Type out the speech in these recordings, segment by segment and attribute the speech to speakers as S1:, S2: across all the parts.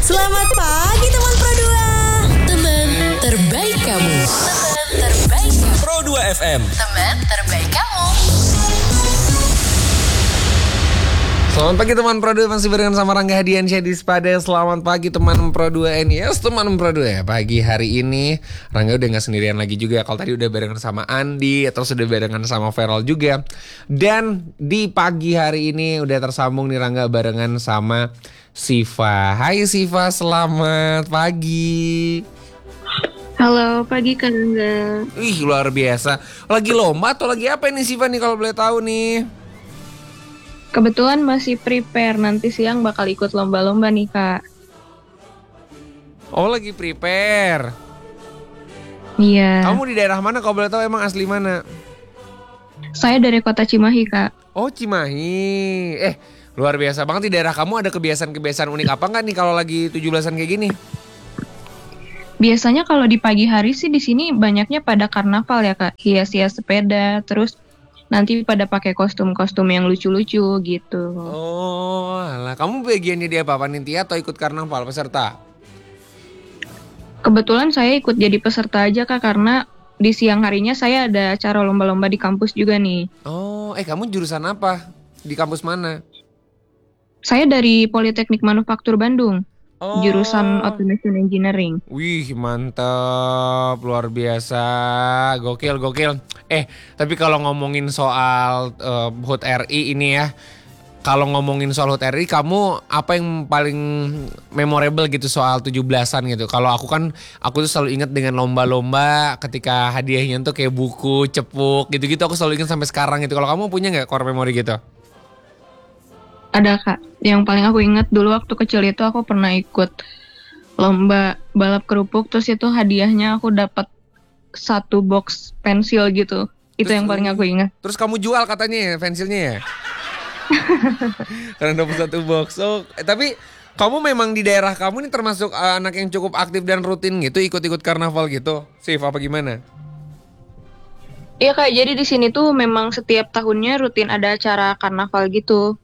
S1: Selamat pagi teman Pro 2.
S2: Teman terbaik kamu. Teman terbaik kamu.
S3: Pro 2 FM.
S2: Teman terbaik kamu.
S4: Selamat pagi teman Pro 2, masih barengan sama Rangga Hadiansyah di Spada. Selamat pagi teman Pro 2 Yes teman Pro 2 ya. Pagi hari ini Rangga udah gak sendirian lagi juga. Kalau tadi udah barengan sama Andi, terus udah barengan sama Feral juga. Dan di pagi hari ini udah tersambung nih Rangga barengan sama Siva. Hai Siva, selamat pagi.
S5: Halo, pagi Kak Rangga.
S4: Wih, luar biasa. Lagi lomba atau lagi apa ini Siva nih kalau boleh tahu nih?
S5: Kebetulan masih prepare, nanti siang bakal ikut lomba-lomba nih Kak.
S4: Oh, lagi prepare.
S5: Iya.
S4: Kamu di daerah mana kalau boleh tahu, emang asli mana?
S5: Saya dari kota Cimahi Kak.
S4: Oh, Cimahi. Luar biasa banget. Di daerah kamu ada kebiasaan-kebiasaan unik apa nggak nih kalau lagi 17-an kayak gini?
S5: Biasanya kalau di pagi hari sih di sini banyaknya pada karnaval ya Kak. Hias-hias sepeda, terus nanti pada pakai kostum-kostum yang lucu-lucu gitu.
S4: Oh, alah. Kamu bagiannya dia apa? Panitia atau ikut karnaval peserta?
S5: Kebetulan saya ikut jadi peserta aja Kak, karena di siang harinya saya ada acara lomba-lomba di kampus juga nih.
S4: Oh, kamu jurusan apa? Di kampus mana?
S5: Saya dari Politeknik Manufaktur Bandung.
S4: Oh.
S5: Jurusan Automation Engineering.
S4: Wih, mantap, luar biasa, gokil. Tapi kalau ngomongin soal HUT RI ini ya, kalau ngomongin soal HUT RI, kamu apa yang paling memorable gitu soal 17-an gitu? Kalau aku tuh selalu ingat dengan lomba-lomba ketika hadiahnya tuh kayak buku, cepuk, gitu-gitu. Aku selalu ingat sampai sekarang gitu. Kalau kamu punya nggak core memory gitu?
S5: Ada Kak, yang paling aku ingat dulu waktu kecil itu aku pernah ikut lomba balap kerupuk, terus itu hadiahnya aku dapat 1 box pensil gitu. Itu
S4: Terus,
S5: yang paling aku ingat.
S4: Terus kamu jual katanya ya pensilnya ya? Karena dapat 1 box. Oh, tapi kamu memang di daerah kamu ini termasuk anak yang cukup aktif dan rutin gitu, ikut-ikut karnaval gitu, Sif, apa gimana?
S5: Iya Kak, jadi di sini tuh memang setiap tahunnya rutin ada acara karnaval gitu.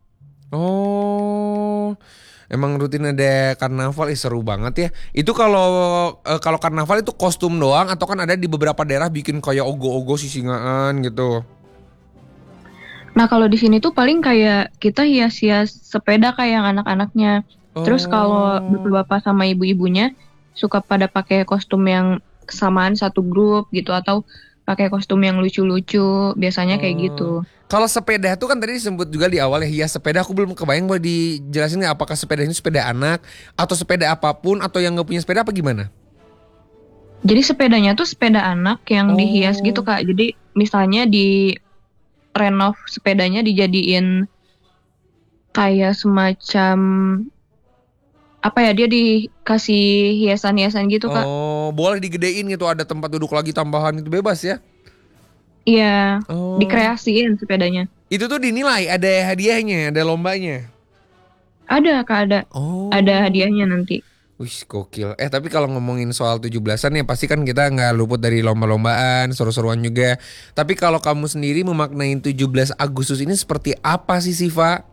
S4: Oh, emang rutin ada karnaval, seru banget ya. Itu kalau karnaval itu kostum doang atau kan ada di beberapa daerah bikin kayak ogo-ogo sisingaan gitu?
S5: Nah kalau di sini tuh paling kayak kita hias-hias sepeda kayak anak-anaknya. Terus kalau bapak-bapak sama ibu-ibunya suka pada pakai kostum yang kesamaan satu grup gitu, atau pakai kostum yang lucu-lucu, biasanya kayak gitu.
S4: Kalau sepeda tuh kan tadi disebut juga di awal ya, hias sepeda. Aku belum kebayang, boleh dijelasin nggak apakah sepeda ini sepeda anak atau sepeda apapun, atau yang nggak punya sepeda apa gimana?
S5: Jadi sepedanya tuh sepeda anak yang dihias gitu Kak. Jadi misalnya di renov sepedanya dijadiin kayak semacam apa ya, dia dikasih hiasan-hiasan gitu Kak.
S4: Oh, boleh digedein gitu, ada tempat duduk lagi tambahan, itu bebas ya?
S5: Iya, dikreasiin sepedanya.
S4: Itu tuh dinilai, ada hadiahnya, ada lombanya?
S5: Ada Kak, ada.
S4: Oh.
S5: Ada hadiahnya nanti.
S4: Wih, gokil. Tapi kalau ngomongin soal 17-an ya pasti kan kita nggak luput dari lomba-lombaan, seru-seruan juga. Tapi kalau kamu sendiri memaknai 17 Agustus ini seperti apa sih Siva?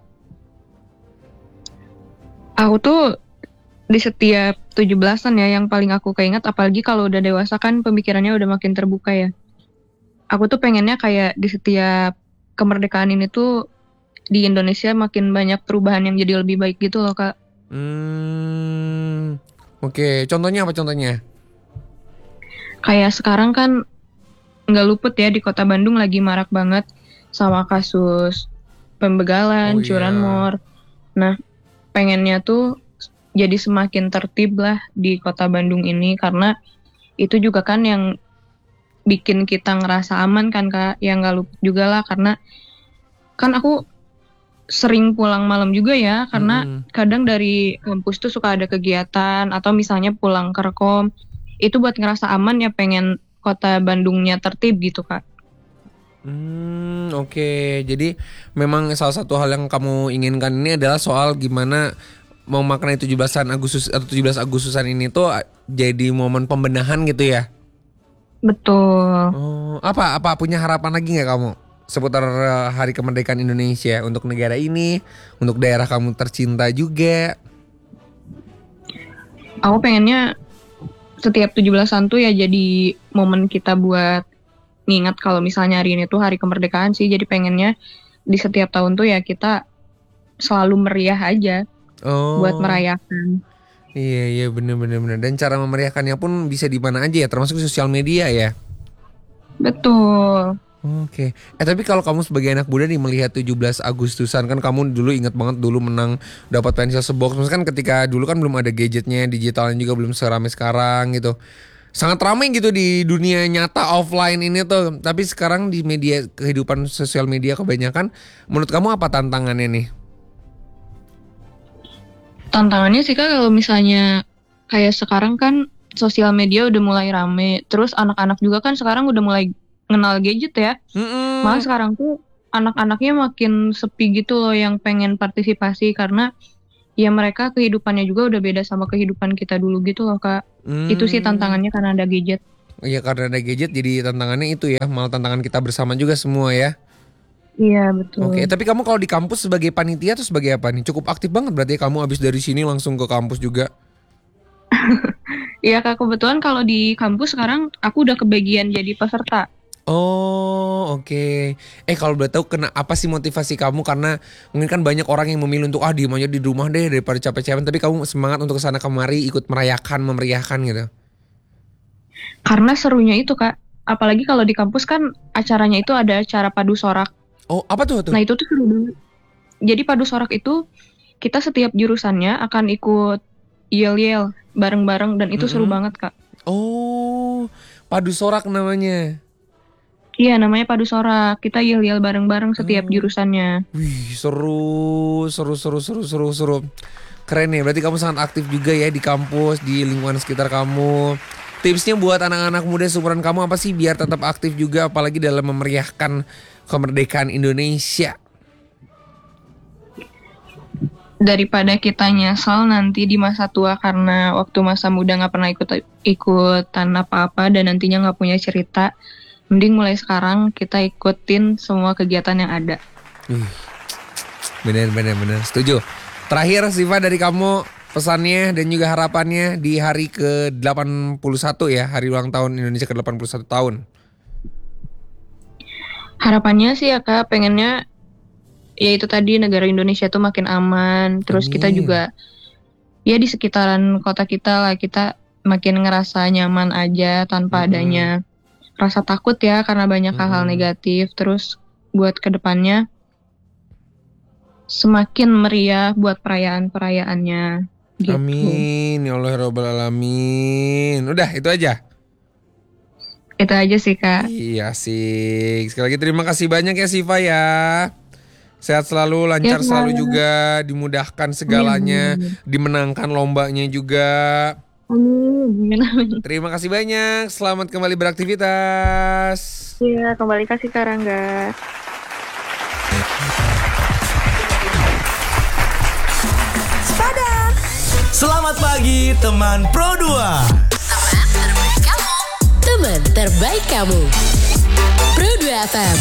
S5: Aku tuh di setiap 17-an ya yang paling aku keinget, apalagi kalau udah dewasa kan pemikirannya udah makin terbuka ya. Aku tuh pengennya kayak di setiap kemerdekaan ini tuh di Indonesia makin banyak perubahan yang jadi lebih baik gitu loh Kak.
S4: Oke. Contohnya apa contohnya?
S5: Kayak sekarang kan nggak luput ya, di kota Bandung lagi marak banget sama kasus pembegalan, curanmor. Nah, pengennya tuh jadi semakin tertib lah di kota Bandung ini, karena itu juga kan yang bikin kita ngerasa aman kan Kak. Yang nggak luput juga lah, karena kan aku sering pulang malam juga ya, karena kadang dari kampus tuh suka ada kegiatan, atau misalnya pulang ke Rekom. Itu buat ngerasa aman ya, pengen kota Bandungnya tertib gitu Kak.
S4: Oke. Jadi memang salah satu hal yang kamu inginkan ini adalah soal gimana memaknai 17 Agustus atau 17 Agustusan ini tuh jadi momen pembenahan gitu ya.
S5: Betul.
S4: Apa punya harapan lagi nggak kamu seputar Hari Kemerdekaan Indonesia untuk negara ini, untuk daerah kamu tercinta juga?
S5: Aku pengennya setiap 17-an tuh ya jadi momen kita buat ngingat kalau misalnya hari ini tuh hari kemerdekaan sih. Jadi pengennya di setiap tahun tuh ya kita selalu meriah aja buat merayakan.
S4: Iya bener. Dan cara memeriahkannya pun bisa di mana aja ya, termasuk sosial media ya.
S5: Betul.
S4: Oke. Tapi kalau kamu sebagai anak muda nih melihat 17 Agustusan, kan kamu dulu ingat banget dulu menang dapat pensil sebox. Maksudnya kan ketika dulu kan belum ada gadgetnya, digitalnya juga belum seramai sekarang gitu. Sangat ramai gitu di dunia nyata offline ini tuh. Tapi sekarang di media kehidupan sosial media kebanyakan, menurut kamu apa tantangannya nih?
S5: Tantangannya sih Kak kalau misalnya kayak sekarang kan sosial media udah mulai rame. Terus anak-anak juga kan sekarang udah mulai kenal gadget ya. Malah sekarang tuh anak-anaknya makin sepi gitu loh yang pengen partisipasi karena ya mereka kehidupannya juga udah beda sama kehidupan kita dulu gitu loh Kak. Itu sih tantangannya karena ada gadget.
S4: Iya karena ada gadget jadi tantangannya itu ya, malah tantangan kita bersama juga semua ya.
S5: Iya betul.
S4: Oke, tapi kamu kalau di kampus sebagai panitia atau sebagai apa nih? Cukup aktif banget berarti kamu habis dari sini langsung ke kampus juga.
S5: Iya Kak, kebetulan kalau di kampus sekarang aku udah kebagian jadi peserta.
S4: Oh oke. Kalau boleh tahu apa sih motivasi kamu? Karena mungkin kan banyak orang yang memilih untuk diem aja di rumah deh daripada capek-capek. Tapi kamu semangat untuk kesana kemari ikut merayakan, memeriahkan gitu.
S5: Karena serunya itu Kak, apalagi kalau di kampus kan acaranya itu ada acara padu sorak.
S4: Oh apa tuh?
S5: Nah itu tuh seru banget. Jadi padu sorak itu kita setiap jurusannya akan ikut yel-yel bareng-bareng dan itu seru banget Kak.
S4: Oh padu sorak namanya.
S5: Iya namanya padu sorak. Kita yel-yel bareng-bareng setiap jurusannya.
S4: Wih seru. Keren ya, berarti kamu sangat aktif juga ya di kampus, di lingkungan sekitar kamu. Tipsnya buat anak-anak muda seumuran kamu apa sih biar tetap aktif juga apalagi dalam memeriahkan kemerdekaan Indonesia?
S5: Daripada kita nyesal nanti di masa tua karena waktu masa muda gak pernah ikutan apa-apa dan nantinya gak punya cerita, mending mulai sekarang kita ikutin semua kegiatan yang ada.
S4: Bener, setuju. Terakhir Siva dari kamu pesannya dan juga harapannya di hari ke-81 ya, hari ulang tahun Indonesia ke-81 tahun.
S5: Harapannya sih ya Kak, pengennya ya itu tadi negara Indonesia tuh makin aman. Terus kita juga ya di sekitaran kota kita lah kita makin ngerasa nyaman aja tanpa adanya rasa takut ya karena banyak hal-hal negatif. Terus buat kedepannya semakin meriah buat perayaan-perayaannya gitu.
S4: Amin ya Allah ya Rabbal Alamin. Udah itu aja.
S5: Itu aja sih Kak.
S4: Iya sih. Sekali lagi terima kasih banyak ya Siva ya. Sehat selalu, lancar selalu juga, dimudahkan segalanya, dimenangkan lombanya juga.
S5: Amin.
S4: Terima kasih banyak. Selamat kembali beraktivitas.
S5: Iya, kembali kasih Kak Rangga.
S3: Selamat pagi teman Pro 2.
S2: Teman terbaik kamu. Pro 2 FM.